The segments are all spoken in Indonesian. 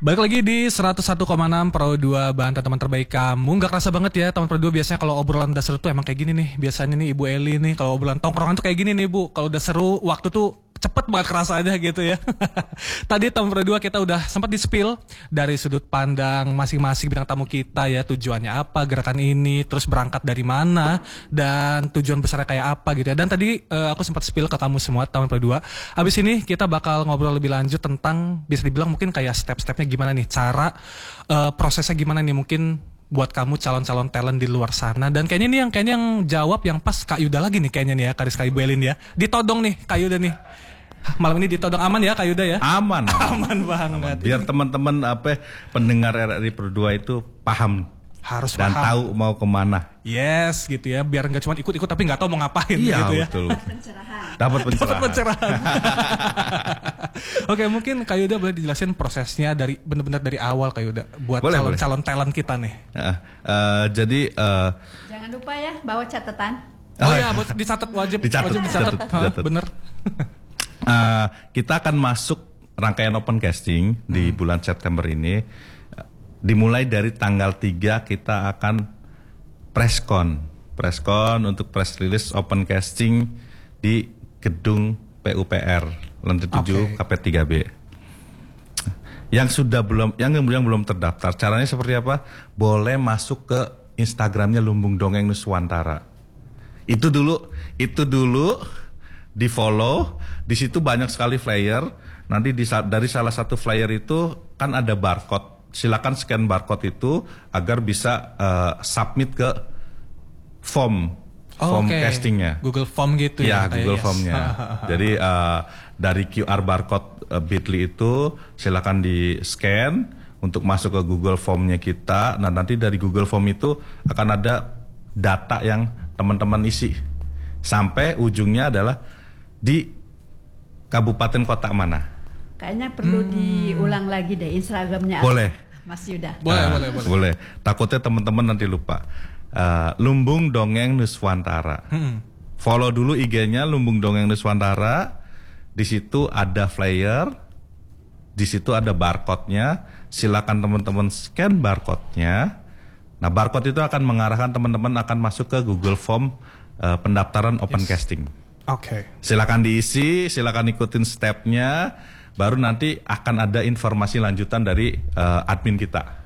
Balik lagi di 101,6 Pro 2 Banten, teman terbaik kamu. Gak kerasa banget ya teman Pro 2, biasanya kalau obrolan udah seru tuh emang kayak gini nih. Biasanya nih Ibu Eli nih kalau obrolan tongkrongan tuh kayak gini nih Bu. Kalau udah seru waktu tuh cepet banget kerasa aja gitu ya. Tadi teman Pro 2 kita udah sempat di-spill dari sudut pandang masing-masing bintang tamu kita ya. Tujuannya apa gerakan ini, terus berangkat dari mana, dan tujuan besarnya kayak apa gitu ya. Dan tadi aku sempat spill ke kamu semua teman Pro 2. Abis ini kita bakal ngobrol lebih lanjut tentang bisa dibilang mungkin kayak step-stepnya gimana nih, cara prosesnya gimana nih mungkin buat kamu calon-calon talent di luar sana. Dan kayaknya yang jawab yang pas Kak Yuda lagi nih kayaknya nih ya, Kariska Ibu Elin ya. Ditodong nih Kak Yuda nih. Malam ini ditodong aman ya Kak Yuda ya? Aman. Aman banget. Biar teman-teman pendengar RRI Pro 2 itu paham. Harus dan paham. Tahu mau kemana. Yes gitu ya, biar nggak cuma ikut-ikut tapi nggak tahu mau ngapain iya, gitu ya. Betul. Dapat pencerahan. Oke, mungkin Kak Yuda boleh dijelasin prosesnya dari benar-benar dari awal Kak Yuda buat calon talent kita nih. Jadi jangan lupa ya bawa catatan. Oh ya, buat dicatat wajib dicatat. Bener. Kita akan masuk rangkaian open casting di bulan September ini. Dimulai dari tanggal 3 kita akan preskon untuk press release open casting di gedung PUPR lantai 7 KP3B. Yang belum terdaftar, caranya seperti apa? Boleh masuk ke Instagramnya Lumbung Dongeng Nuswantara. Itu dulu di follow. Di situ banyak sekali flyer. Nanti dari salah satu flyer itu kan ada barcode. Silakan scan barcode itu agar bisa submit ke form castingnya. Google Form gitu ya? Ya, Google Formnya. Jadi dari QR barcode Bitly itu silakan di scan untuk masuk ke Google Formnya kita. Nah, nanti dari Google Form itu akan ada data yang teman-teman isi sampai ujungnya adalah di kabupaten kota mana. Kayaknya perlu diulang lagi deh Instagramnya. Boleh. Mas Yuda. Boleh. Takutnya teman-teman nanti lupa. Lumbung Dongeng Nuswantara. Follow dulu IG-nya Lumbung Dongeng Nuswantara. Di situ ada flyer. Di situ ada barcode-nya. Silakan teman-teman scan barcode-nya. Nah, barcode itu akan mengarahkan teman-teman akan masuk ke Google Form pendaftaran open casting. Silakan diisi, silakan ikutin stepnya. Baru nanti akan ada informasi lanjutan dari admin kita.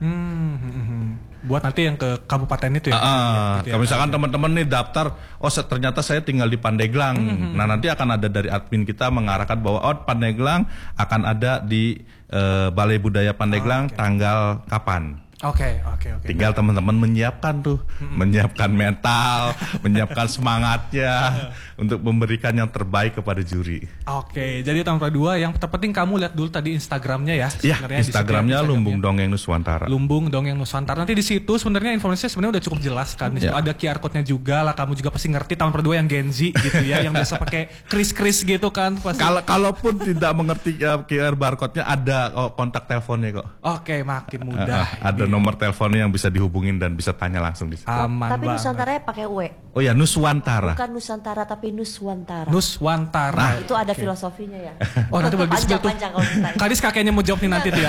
Buat nanti yang ke kabupaten itu ya. Kalau misalkan teman-teman nih daftar, ternyata saya tinggal di Pandeglang. Nah, nanti akan ada dari admin kita mengarahkan bahwa Pandeglang akan ada di Balai Budaya Pandeglang tanggal kapan. Oke. Tinggal teman-teman menyiapkan menyiapkan mental, menyiapkan semangatnya untuk memberikan yang terbaik kepada juri. Jadi teman Pro 2 yang terpenting kamu lihat dulu tadi Instagramnya ya. Iya, Instagramnya Lumbung Dongeng Nuswantara. Lumbung Dongeng Nuswantara. Nanti di situ sebenarnya informasinya sebenarnya udah cukup jelas kan. Di situ ada QR code-nya juga lah. Kamu juga pasti ngerti teman Pro 2 yang Gen Z gitu ya, yang biasa pakai kris-kris gitu kan. Kalaupun tidak mengerti QR barcode-nya ada kontak teleponnya kok. Makin mudah. Ada nomor teleponnya yang bisa dihubungin dan bisa tanya langsung di situ. Aman tapi Nuswantara pakai W. Oh ya, Nuswantara. Bukan Nusantara tapi Nuswantara. Nuswantara. Itu ada filosofinya ya. Nanti panjang kalau ditanya. Kadis kakeknya mau jawab nih nanti tuh ya.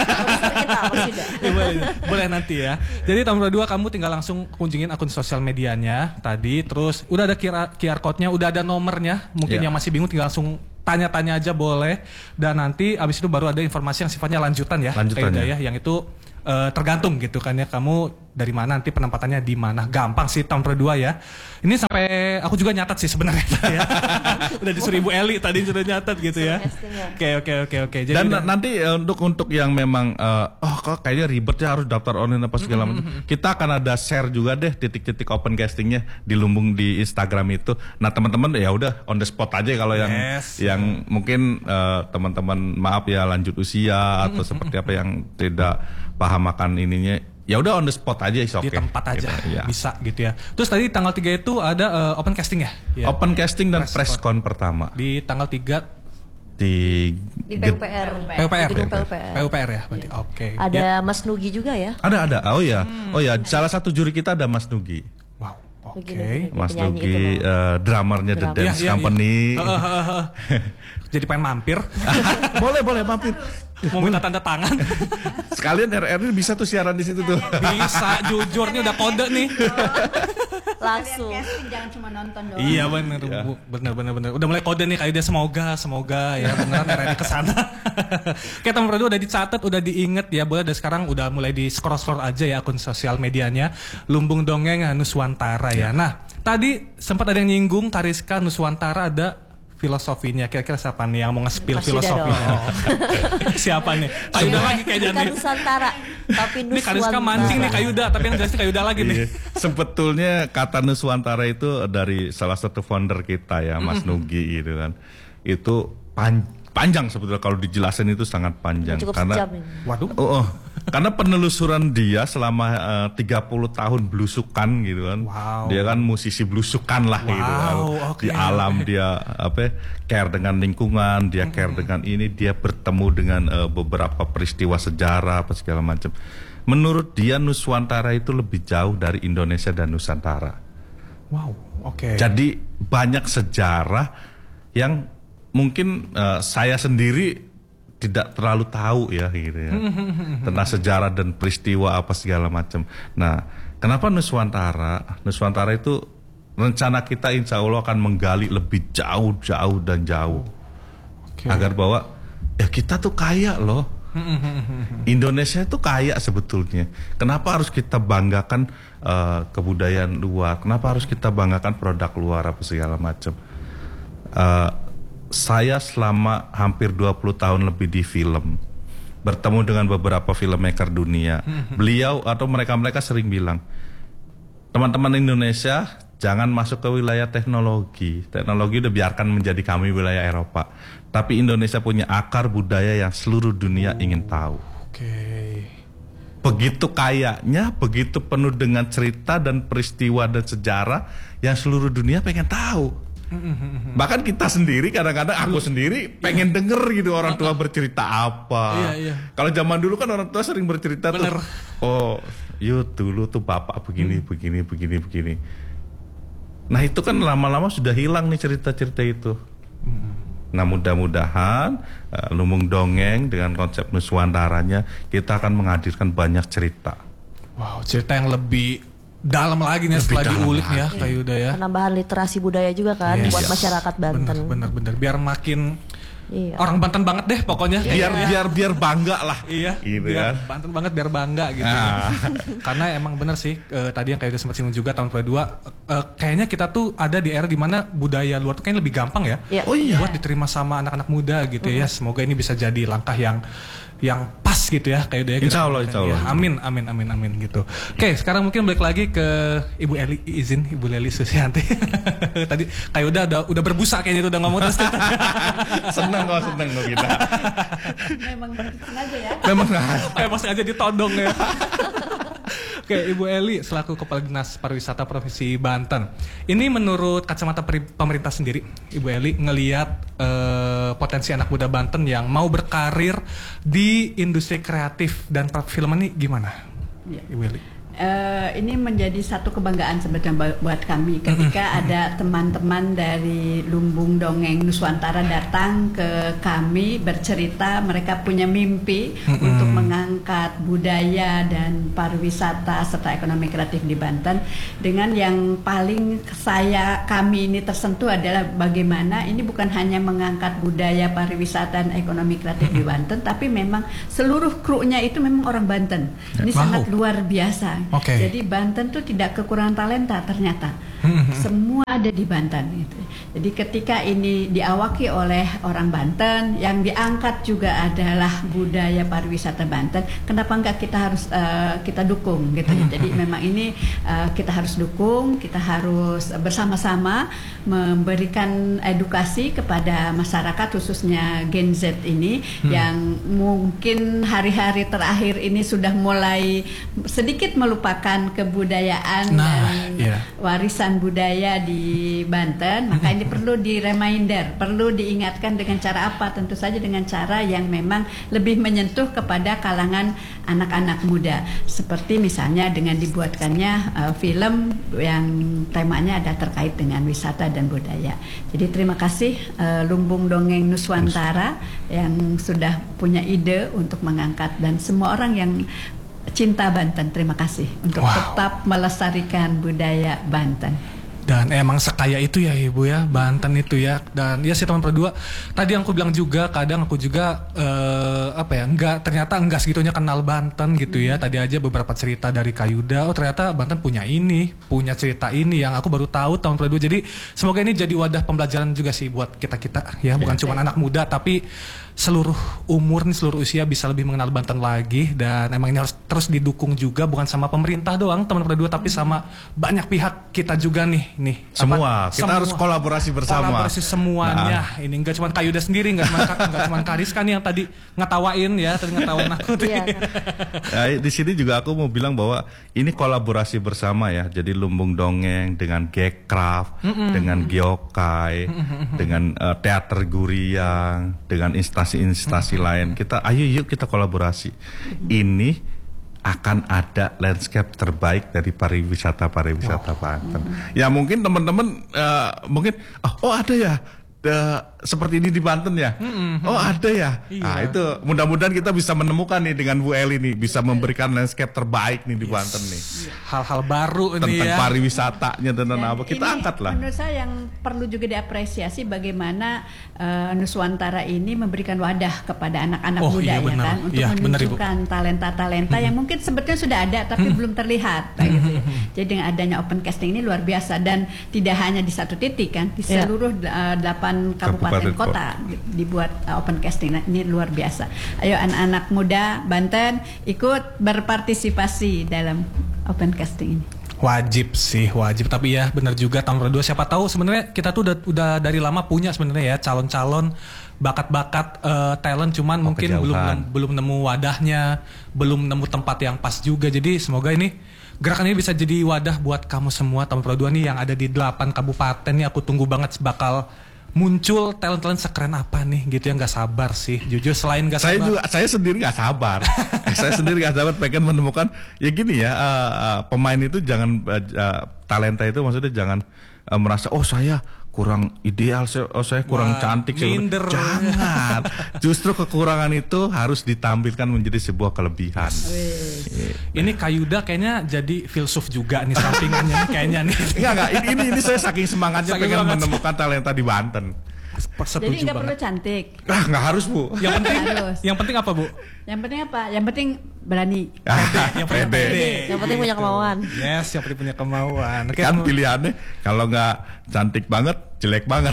Boleh nanti ya. Jadi tahun 2 kamu tinggal langsung kunjungin akun sosial medianya tadi. Terus udah ada QR code-nya, udah ada nomornya. Mungkin yang masih bingung tinggal langsung tanya-tanya aja boleh. Dan nanti abis itu baru ada informasi yang sifatnya lanjutan ya. Yang itu tergantung gitu kan ya, kamu dari mana nanti penempatannya di mana. Gampang sih tahun Pro 2 ya. Ini sampai aku juga nyatat sih sebenarnya ya. Udah disuruh Ibu Eli tadi sudah nyatat gitu ya. Oke. Jadi dan nanti untuk yang memang kok kayaknya ribet ya harus daftar online apa segala macam. Kita akan ada share juga deh titik-titik open castingnya di Lumbung di Instagram itu. Nah, teman-teman ya udah on the spot aja kalau yang mungkin teman-teman maaf ya lanjut usia atau seperti apa yang tidak paham akan ininya, ya udah on the spot aja, di tempat aja bisa gitu ya. Terus tadi tanggal 3 itu ada open casting ya? Open casting dan preskon pertama di tanggal 3 di PUPR. PUPR ya berarti. Ada Mas Nugi juga ya? Ada. Oh ya, salah satu juri kita ada Mas Nugi. Wow. Mas Nugi, drummernya The Dance Company. Jadi pengen mampir. Boleh mampir. Mau minta tanda tangan. Sekalian RRI bisa tuh siaran di situ tuh. Bisa, jujur nih udah kode nih. Langsung. Kalian casting, jangan cuma nonton doang. Iya benar, Bu. Benar. Udah mulai kode nih kayak dia semoga ya beneran RRI ke sana. Oke, teman Pro 2 udah dicatat, udah diinget ya. Boleh dari sekarang udah mulai di scroll aja ya akun sosial medianya Lumbung Dongeng Nuswantara ya. Nah, tadi sempat ada yang nyinggung Kariska Nuswantara ada filosofinya. Kira-kira siapa nih yang mau nge-spill Masih ada filosofinya? Siapa nih? Kayuda lagi kayaknya Bukan nih. Nusantara, tapi Ini Kariska mancing nih Kayuda, tapi yang jelasnya Kayuda lagi nih. Iya. Sebetulnya kata Nuswantara itu dari salah satu founder kita ya, Mas Nugi gitu kan. Itu panjang sebetulnya, kalau dijelasin itu sangat panjang. Cukup Karena sejam ini. Waduh. karena penelusuran dia selama 30 tahun blusukan gitu kan. Wow. Dia kan musisi blusukan lah gitu kan. Oke. Di alam dia care dengan lingkungan, dia care dengan ini, dia bertemu dengan beberapa peristiwa sejarah apa segala macam. Menurut dia Nuswantara itu lebih jauh dari Indonesia dan Nusantara. Wow, oke. Jadi banyak sejarah yang mungkin saya sendiri tidak terlalu tahu ya gitu ya tentang sejarah dan peristiwa apa segala macam. Nah, kenapa Nuswantara? Nuswantara itu rencana kita insya Allah akan menggali lebih jauh dan jauh agar bahwa ya kita tuh kaya loh. Indonesia itu kaya sebetulnya. Kenapa harus kita banggakan kebudayaan luar? Kenapa harus kita banggakan produk luar apa segala macam? Saya selama hampir 20 tahun lebih di film, bertemu dengan beberapa filmmaker dunia. Beliau atau mereka sering bilang, teman-teman Indonesia jangan masuk ke wilayah teknologi. Teknologi udah biarkan menjadi kami wilayah Eropa. Tapi Indonesia punya akar budaya yang seluruh dunia ingin tahu. Oke. Begitu kayanya, begitu penuh dengan cerita dan peristiwa dan sejarah yang seluruh dunia pengen tahu. Bahkan kita sendiri kadang-kadang aku sendiri pengen denger gitu orang tua bercerita apa. Iya. Kalau zaman dulu kan orang tua sering bercerita Bener. tuh. Oh, yuk dulu tuh bapak begini. Nah itu kan lama-lama sudah hilang nih cerita-cerita itu. Nah mudah-mudahan Lumbung Dongeng dengan konsep Nuswantaranya kita akan menghadirkan banyak cerita. Wow, cerita yang lebih dalam lagi nih setelah diulik ya Kayuda ya. Penambahan literasi budaya juga kan Yes. buat masyarakat Banten. Bener. Biar makin Iya. orang Banten banget deh pokoknya. Biar bangga lah. Iya. Gitu biar kan. Banten banget biar bangga gitu. Karena emang bener sih tadi yang Kayuda sempat singgung juga tahun kedua kayaknya kita tuh ada di era dimana budaya luar tuh kayaknya lebih gampang ya. Iya. Oh iya. Buat diterima sama anak-anak muda gitu ya. Semoga ini bisa jadi langkah yang pas gitu ya Kayuda ya. Insya Allah. Ya, amin gitu. Oke, sekarang mungkin balik lagi ke Ibu Eli, izin Ibu Leli Susianti. Tadi Kayuda udah berbusa kayaknya itu udah ngomong terus. seneng kok kita. Memang sengaja ya. Memang Kayak masih aja ditodong ya. Oke, Ibu Eli selaku Kepala Dinas Pariwisata Provinsi Banten. Ini menurut kacamata pemerintah sendiri, Ibu Eli ngelihat potensi anak muda Banten yang mau berkarir di industri kreatif dan perfilman ini gimana? Ya. Ibu Eli. Ini menjadi satu kebanggaan sebetulnya buat kami ketika ada teman-teman dari Lumbung Dongeng Nuswantara datang ke kami bercerita mereka punya mimpi untuk mengangkat budaya dan pariwisata serta ekonomi kreatif di Banten. Dengan yang paling kami ini tersentuh adalah bagaimana ini bukan hanya mengangkat budaya pariwisata dan ekonomi kreatif di Banten, tapi memang seluruh krunya itu memang orang Banten. Ini sangat luar biasa. Oke. Jadi Banten tuh tidak kekurangan talenta ternyata. Semua ada di Banten gitu. Jadi ketika ini diawaki oleh orang Banten, yang diangkat juga adalah budaya pariwisata Banten, kenapa enggak kita harus kita dukung gitu ya. Jadi memang ini kita harus dukung, kita harus bersama-sama memberikan edukasi kepada masyarakat khususnya Gen Z ini yang mungkin hari-hari terakhir ini sudah mulai sedikit melupakan melupakan kebudayaan Nah, dan iya. warisan budaya di Banten, maka ini perlu di-reminder, perlu diingatkan dengan cara apa? Tentu saja dengan cara yang memang lebih menyentuh kepada kalangan anak-anak muda. Seperti misalnya dengan dibuatkannya film yang temanya ada terkait dengan wisata dan budaya. Jadi terima kasih Lumbung Dongeng Nuswantara yang sudah punya ide untuk mengangkat, dan semua orang yang cinta Banten, terima kasih untuk tetap melestarikan budaya Banten. Dan emang sekaya itu ya Ibu ya, Banten itu ya. Dan ya sih teman Pro 2, tadi yang aku bilang juga, kadang aku juga ternyata enggak segitunya kenal Banten gitu ya. Tadi aja beberapa cerita dari Kayuda, oh ternyata Banten punya cerita ini yang aku baru tahu teman Pro 2. Jadi semoga ini jadi wadah pembelajaran juga sih buat kita-kita ya, bukan cuma anak muda tapi seluruh umur nih, seluruh usia bisa lebih mengenal Banten lagi. Dan emang ini harus terus didukung juga, bukan sama pemerintah doang teman Pro 2, tapi sama banyak pihak kita juga nih kita harus kolaborasi bersama. Kolaborasi semuanya. Ini enggak cuma Kayuda sendiri, enggak cuma Kariska nih yang tadi ngetawain aku. Di sini juga aku mau bilang bahwa ini kolaborasi bersama ya. Jadi Lumbung Dongeng dengan Gcraft, dengan Gyokai, dengan Teater Guriang, dengan instansi lain. Yuk kita kolaborasi. Ini akan ada landscape terbaik dari pariwisata Banten. Ya mungkin teman-teman mungkin ada ya seperti ini di Banten ya. Ada ya. Iya. Nah, itu mudah-mudahan kita bisa menemukan nih dengan Bu Eli nih, bisa memberikan landscape terbaik nih di Banten nih. Hal-hal baru tentang nih ya. pariwisatanya dan apa kita ini angkat lah. Menurut saya yang perlu juga diapresiasi bagaimana Nuswantara ini memberikan wadah kepada anak-anak muda iya, ya benar. kan, untuk Iya, benar, Ibu. menunjukkan talenta-talenta yang mungkin sebetulnya sudah ada tapi belum terlihat gitu ya. Jadi dengan adanya open casting ini luar biasa, dan tidak hanya di satu titik kan, di seluruh 8 kabupaten kota dibuat open casting. Nah, ini luar biasa. Ayo anak-anak muda Banten ikut berpartisipasi dalam open casting ini. Wajib tapi ya benar juga tahun kedua, siapa tahu sebenarnya kita tuh udah dari lama punya sebenarnya ya calon-calon bakat-bakat talent, cuman mungkin belum nemu wadahnya, belum nemu tempat yang pas juga. Jadi semoga ini gerakan ini bisa jadi wadah buat kamu semua tahun kedua nih yang ada di 8 kabupaten nih. Aku tunggu banget bakal muncul talent-talent sekeren apa nih gitu ya. Nggak sabar sih jujur, selain nggak sabar saya sendiri nggak sabar. Saya sendiri nggak sabar pengen menemukan ya gini ya, pemain itu jangan talenta itu maksudnya jangan merasa saya kurang ideal, saya kurang cantik, minder. Jangan. Justru kekurangan itu harus ditampilkan menjadi sebuah kelebihan. Ini Kayuda kayaknya jadi filsuf juga nih sampingannya nih, kayaknya nih. Enggak, ini saya saking semangatnya pengen menemukan talenta di Banten. Jadi nggak perlu cantik. Nggak harus Bu. Yang penting apa Bu? Yang penting apa? Yang penting berani. Yang penting punya kemauan. Yes, yang penting punya kemauan. Oke, Kan pilihannya kalau nggak cantik banget, jelek banget.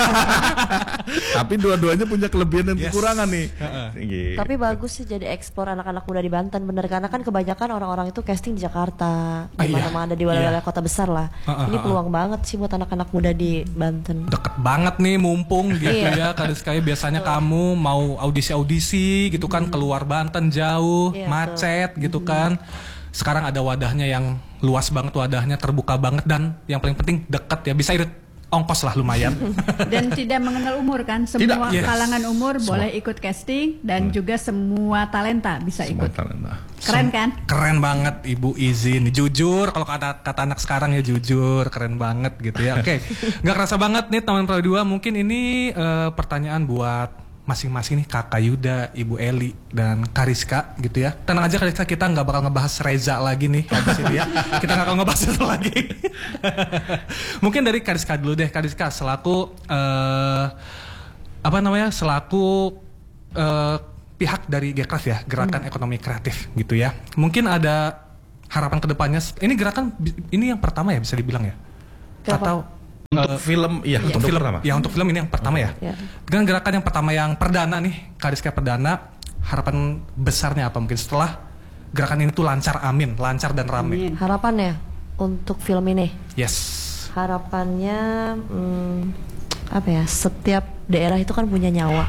Tapi dua-duanya punya kelebihan dan kekurangan nih. Gitu. Tapi bagus sih jadi ekspor anak-anak muda di Banten, bener, karena kan kebanyakan orang-orang itu casting di Jakarta, di mana-mana di wilayah kota besar lah. Ini peluang banget sih buat anak-anak muda di Banten. Deket banget nih, mumpung gitu ya. Sekali biasanya kamu mau audisi gitu kan, keluar Banten jauh, macet gitu kan. Sekarang ada wadahnya yang luas banget, wadahnya terbuka banget, dan yang paling penting deket ya, bisa irit ongkos lah lumayan. Dan tidak mengenal umur kan, semua kalangan umur boleh ikut casting, dan juga semua talenta bisa ikut. Keren kan? Keren banget Ibu izin, jujur kalau kata anak sekarang ya, jujur keren banget gitu ya. Oke, nggak kerasa banget nih teman Pro 2, mungkin ini pertanyaan buat masing-masing nih, Kak Kayuda, Ibu Eli, dan Kariska gitu ya. Tenang aja Kariska, kita nggak bakal ngebahas Reza lagi nih habis ini ya. Kita nggak akan ngebahas itu lagi. Mungkin dari Kariska dulu deh. Kariska selaku pihak dari Gcraft ya, Gerakan Ekonomi Kreatif gitu ya. Mungkin ada harapan kedepannya. Ini gerakan ini yang pertama ya bisa dibilang ya. Atau untuk film, iya, untuk film pertama. Ya, untuk film ini yang pertama ya. Dengan gerakan yang pertama, yang perdana nih, Kariska perdana, harapan besarnya apa mungkin setelah gerakan ini tuh lancar, amin, lancar dan rame. Harapannya untuk film ini? Yes. Harapannya setiap daerah itu kan punya nyawa.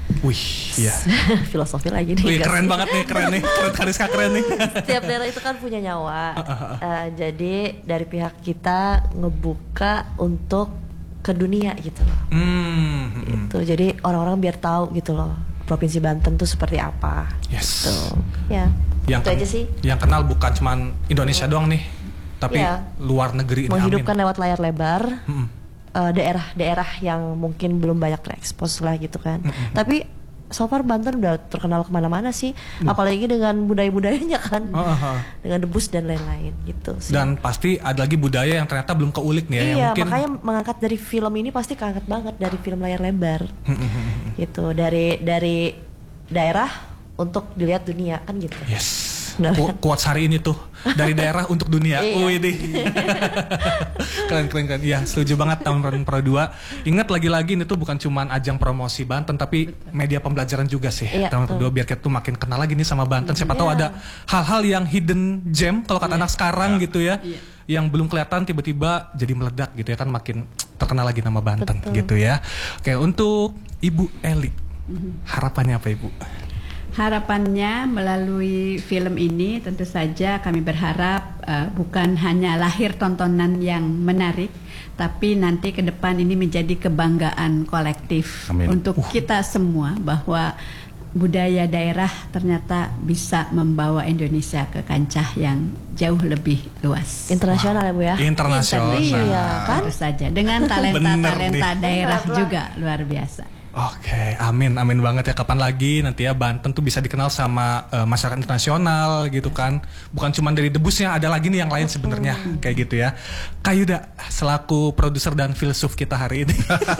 Wih, iya. Filosofi lagi nih. Wih, guys. keren banget nih, keren Kariska keren nih. Setiap daerah itu kan punya nyawa. Jadi dari pihak kita ngebuka untuk ke dunia gitu loh. Gitu. Jadi orang-orang biar tahu gitu loh. Provinsi Banten tuh seperti apa. Yes. Gitu. Ya. Yang itu aja sih. Yang kenal bukan cuman Indonesia doang nih, tapi Iya. luar negeri ini. Menghidupkan amin. lewat layar lebar. Daerah-daerah yang mungkin belum banyak terekspos lah gitu kan. Tapi so far Banten udah terkenal kemana-mana sih, apalagi dengan budaya-budayanya kan, dengan debus dan lain-lain gitu sih. Dan pasti ada lagi budaya yang ternyata belum keulik nih ya. Iya, yang mungkin makanya mengangkat dari film ini pasti keangkat banget dari film layar lebar, gitu, dari daerah untuk dilihat dunia kan gitu. yes. Nah, Quotes hari ini tuh dari daerah untuk dunia. Iya. Wih deh. keren. Ya, setuju banget tahun Pro 2. Ingat lagi-lagi ini tuh bukan cuman ajang promosi Banten, tapi media pembelajaran juga sih. Iya, tahun Pro 2 biar kita tuh makin kenal lagi nih sama Banten. Siapa tahu ada hal-hal yang hidden gem kalau kata anak sekarang gitu ya. Yang belum kelihatan tiba-tiba jadi meledak gitu ya kan, makin terkenal lagi nama Banten gitu ya. Oke, untuk Ibu Eli, harapannya apa Ibu? Harapannya melalui film ini tentu saja kami berharap bukan hanya lahir tontonan yang menarik, tapi nanti ke depan ini menjadi kebanggaan kolektif untuk kita semua bahwa budaya daerah ternyata bisa membawa Indonesia ke kancah yang jauh lebih luas. internasional ya Bu ya. Internasional. Iya kan. Tentu saja dengan talenta daerah juga luar biasa. Oke, amin banget ya. Kapan lagi nanti ya Banten tuh bisa dikenal sama masyarakat internasional gitu kan. Bukan cuma dari debusnya, ada lagi nih yang lain sebenarnya kayak gitu ya. Kak Yuda selaku produser dan filsuf kita hari ini.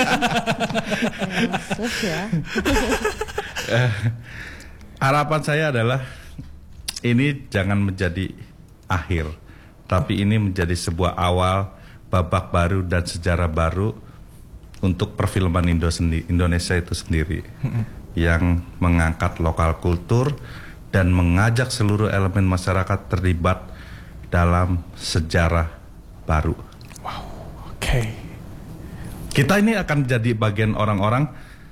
Filsuf ya. Harapan saya adalah ini jangan menjadi akhir, tapi ini menjadi sebuah awal babak baru dan sejarah baru untuk perfilman Indonesia itu sendiri, yang mengangkat lokal kultur dan mengajak seluruh elemen masyarakat terlibat dalam sejarah baru. Wow, oke. Kita ini akan jadi bagian orang-orang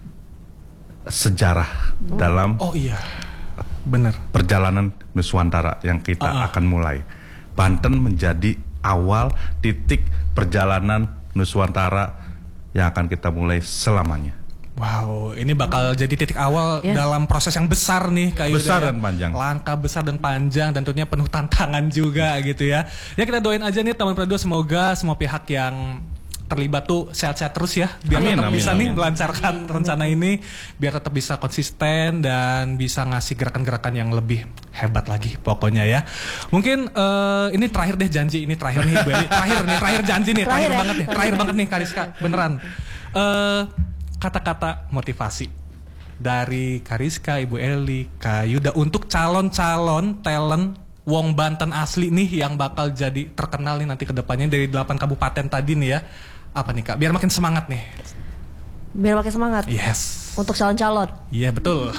sejarah dalam bener perjalanan Nuswantara yang kita akan mulai. Banten menjadi awal titik perjalanan Nuswantara yang akan kita mulai selamanya. Wow, ini bakal jadi titik awal dalam proses yang besar nih Kak Yuda. Besar dan panjang. Langkah besar dan panjang, dan tentunya penuh tantangan juga gitu ya. Ya kita doain aja nih teman Pro 2, semoga semua pihak yang terlibat tuh sehat-sehat terus ya, biar tetap bisa nih melancarkan rencana ini, biar tetap bisa konsisten dan bisa ngasih gerakan-gerakan yang lebih hebat lagi pokoknya ya. Mungkin ini terakhir deh, janji ini terakhir nih Bu Eli. terakhir janji nih, terakhir banget nih Kariska, beneran. Kata-kata motivasi dari Kariska, Ibu Eli, Kak Yuda untuk calon-calon talent Wong Banten asli nih yang bakal jadi terkenal nih nanti ke depannya dari 8 kabupaten tadi nih ya. Apa nih Kak? Biar makin semangat nih. Biar makin semangat. Yes. Untuk calon-calon. Iya betul.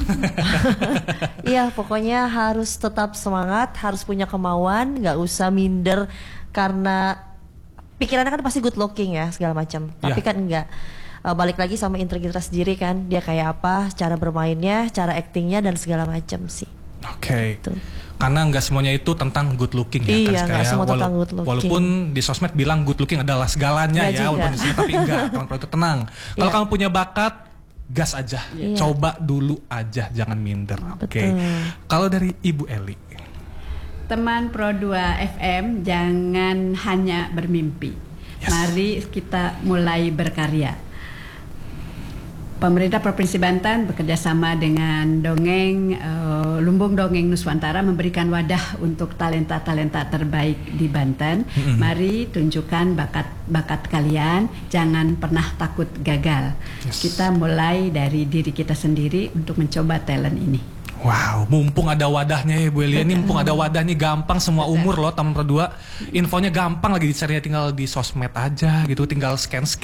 Iya, pokoknya harus tetap semangat, harus punya kemauan, nggak usah minder karena pikirannya kan pasti good looking ya segala macam. Tapi kan enggak. Balik lagi sama integritas diri kan, dia kayak apa, cara bermainnya, cara actingnya dan segala macam sih. Oke. Karena nggak semuanya itu tentang good looking ya. Iya, nggak semua tentang good looking. Walaupun di sosmed bilang good looking adalah segalanya ya, walaupun di sini, tapi enggak, teman-teman itu tenang. Kalau kamu punya bakat, gas aja, coba dulu aja, jangan minder. Oke. Kalau dari Ibu Eli, teman Pro 2 FM, jangan hanya bermimpi. Mari kita mulai berkarya. Pemerintah Provinsi Banten bekerjasama dengan Lumbung Dongeng Nuswantara memberikan wadah untuk talenta-talenta terbaik di Banten. Mari tunjukkan bakat kalian, jangan pernah takut gagal. Kita mulai dari diri kita sendiri untuk mencoba talent ini. Wow, mumpung ada wadahnya ya Bu Elia, ini mumpung ada wadahnya, gampang semua umur loh teman Pro 2. Infonya gampang lagi dicari, tinggal di sosmed aja gitu, tinggal scan